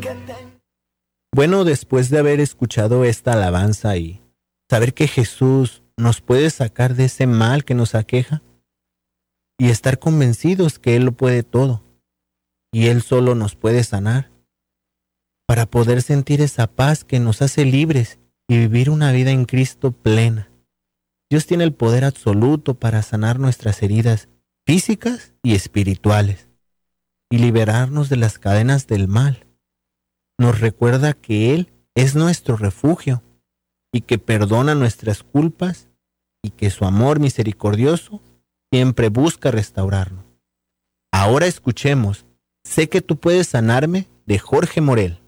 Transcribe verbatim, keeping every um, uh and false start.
Bueno, después de haber escuchado esta alabanza y saber que Jesús nos puede sacar de ese mal que nos aqueja y estar convencidos que Él lo puede todo y Él solo nos puede sanar para poder sentir esa paz que nos hace libres y vivir una vida en Cristo plena. Dios tiene el poder absoluto para sanar nuestras heridas físicas y espirituales y liberarnos de las cadenas del mal. Nos recuerda que Él es nuestro refugio y que perdona nuestras culpas y que su amor misericordioso siempre busca restaurarnos. Ahora escuchemos Sé que tú puedes sanarme de Jorge Morel.